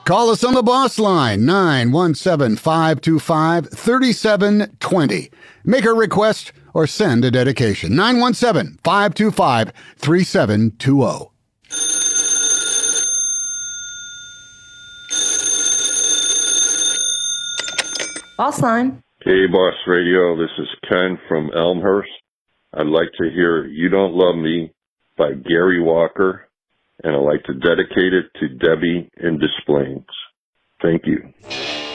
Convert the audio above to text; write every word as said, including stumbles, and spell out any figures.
Call us on the boss line, nine one seven, five two five, three seven two zero. Make a request or send a dedication, nine one seven, five two five, three seven two zero. Boss line. Hey, Boss Radio. This is Ken from Elmhurst. I'd like to hear You Don't Love Me by Gary Walker, and I'd like to dedicate it to Debbie in Des Plaines. Thank you.